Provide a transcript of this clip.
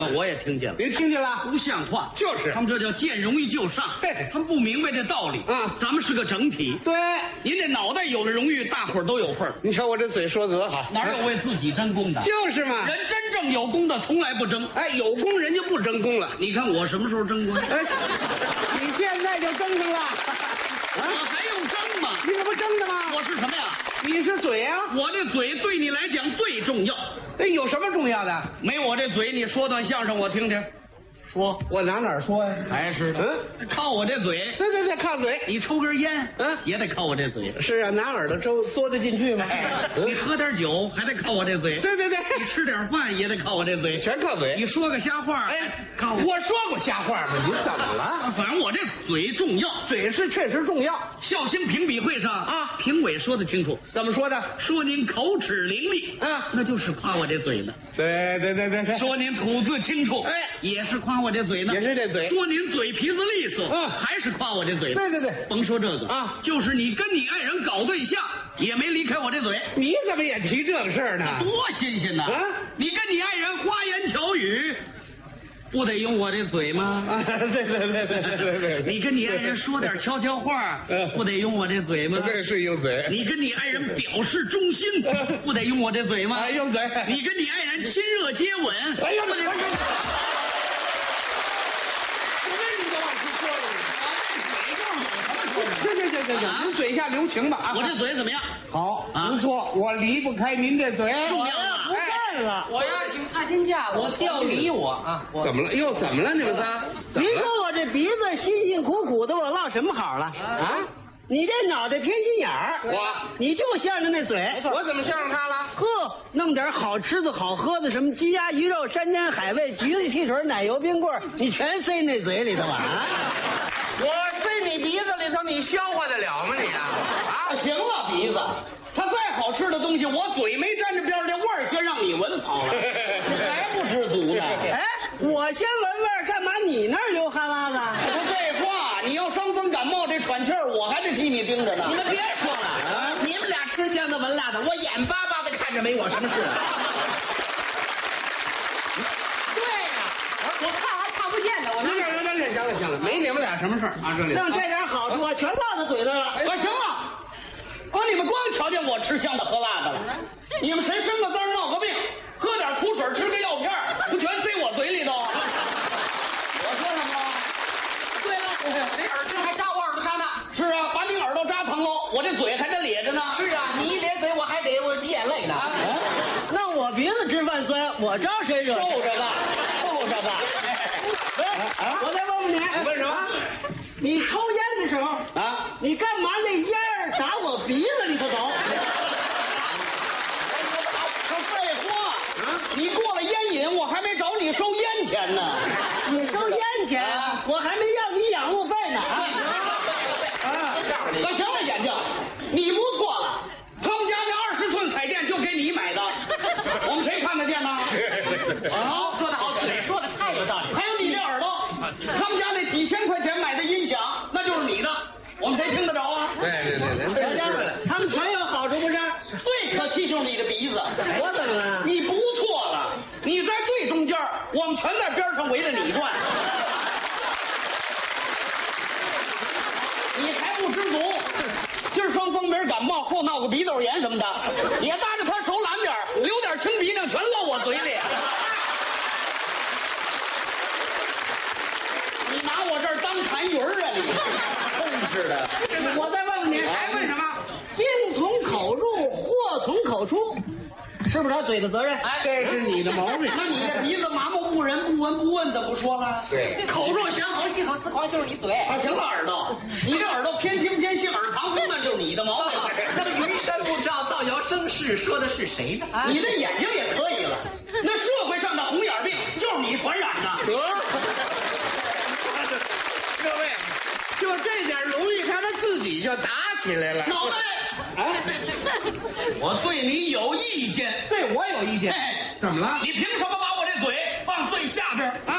我也听见了， 您听见了？ 不像话， 就是他们这叫见容易就上， 嘿他们不明白这道理。咱们是个整体。 对， 您这脑袋有了荣誉，大伙儿都有份儿。 你瞧我这嘴说得好， 哪有为自己争功的？ 就是嘛。 人真正有功的从来不争。 哎，有功人就不争功了。 你看我什么时候争功？ 哎，你现在就争上了。 我还用争吗？ 你这不争的吗？ 我是什么呀？ 你是嘴啊。 我这嘴对你来讲最重要。 哎，有什么重要的？ 没我这嘴，你说段相声我听听。说， 我哪说呀？ 还是靠我这嘴。 对，靠嘴。 你抽根烟，也得靠我这嘴。 是啊，拿耳朵嘬得进去吗？ 你喝点酒还得靠我这嘴。 对， 你吃点饭也得靠我这嘴， 全靠嘴。 你说个瞎话，靠我说过瞎话吗？你怎么了？ 反正我这嘴重要， 嘴是确实重要。 孝兴评比会上评委说得清楚， 怎么说的？ 说您口齿伶俐，那就是夸我这嘴呢。 对。 说您吐字清楚，也是夸我这嘴呢。 也是这嘴。 说您嘴皮子利索，还是夸我这嘴。 对。 甭说这个就是你跟你爱人搞对象，也没离开我这嘴。 你怎么也提这个事儿呢？ 多新鲜呐！你跟你爱人花言巧语，不得用我这嘴吗？ 对。 你跟你爱人说点悄悄话，不得用我这嘴吗？ 这是用嘴。 你跟你爱人表示忠心，不得用我这嘴吗？ 用嘴。 你跟你爱人亲热接吻， 用嘴。行，您嘴下留情吧。 我这嘴怎么样？ 好，不错，我离不开您这嘴。 重要了， 不干了。我要请踏金假了，我调离我啊！ 怎么了？又怎么了？你们仨？ 您说我这鼻子辛辛苦苦的，我落什么好了啊？你这脑袋偏心眼儿，你就向着那嘴。 我怎么向着他了？ 呵，弄点好吃的好喝的，什么鸡鸭鱼肉、山珍海味、橘子汽水、奶油冰棍，你全塞那嘴里头啊！ 我塞你鼻子里头，你消化得了吗你啊？ 行了，鼻子，它再好吃的东西，我嘴没沾着边儿，这味儿先让你闻好了，你还不知足呢？ 哎，我先闻味儿，干嘛你那儿流哈喇子？ 不废话，你要伤风感冒这喘气儿，我还得替你盯着呢。 你们别说了，你们俩吃香的闻辣的，我眼巴巴的看着没我什么事。对呀，我看还看不见呢，我那行了，没你们俩什么事儿啊？这里弄这点好处，我全落到嘴上了。 行了，你们光瞧见我吃香的喝辣的了，你们谁生个滋儿闹个病，喝点苦水吃个药片不全塞我嘴里头？我说什么了？ 对了，这耳针还扎我耳朵上呢。 是啊，把你耳朵扎疼喽，我这嘴还得咧着呢。 是啊，你一咧嘴，我还得我挤眼泪呢。 那我鼻子直犯酸，我招谁惹？ 受着吧，受着吧。 我再问问你， 问什么？ 你抽烟的时候你干嘛那烟儿打我鼻子里头走？ 废话，你过了烟瘾，我还没找你收烟钱呢。 你收烟钱，我还没要你养路费呢。 行了，眼睛，你不错了，他们家那20寸彩电就给你买的，我们谁看得见呢？ 好，说得好，嘴说的太有道理。 还有你这耳朵，他们家那几千块钱买的音响，那就是你的，我们谁听得着啊？ 对， 他们全有好处不是？ 最可气就是你的鼻子， 我怎么了？ 你不错了，你在最中间，我们全在边上围着你转，你还不知足。今儿伤风没感冒，后闹个鼻窦炎什么的，也搭着他手懒点，流点清鼻涕全落我嘴里。你拿我这儿当痰盂啊你！真是的。 我再问问你， 还问什么？ 病从口入，祸从口出，是不是他嘴的责任？ 这是你的毛病。 那你这鼻子麻木不仁，不闻不问，怎么不说了？ 对， 口若悬河，细口丝狂，就是你嘴。 行了，耳朵，你这耳朵偏听偏信，耳旁风，那就是你的毛病。 那么云山雾罩，造谣生事，说的是谁呢？ 你的眼睛也可以了，那社会上的红眼病就是你传染的。 各位，就这点荣誉，他们自己就打起来了。 脑袋，我对你有意见。 对我有意见。 哎， 怎么了？ 你凭什么把我这嘴放最下边？